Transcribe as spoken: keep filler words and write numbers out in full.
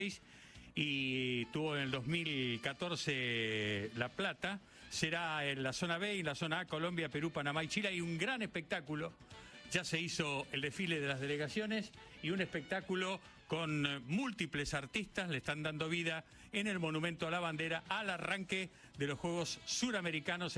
y tuvo en el dos mil catorce La Plata. Será en la zona B y en la zona A, Colombia, Perú, Panamá y Chile. Hay un gran espectáculo. Ya se hizo el desfile de las delegaciones y un espectáculo con múltiples artistas le están dando vida en el Monumento a la Bandera al arranque de los Juegos Suramericanos.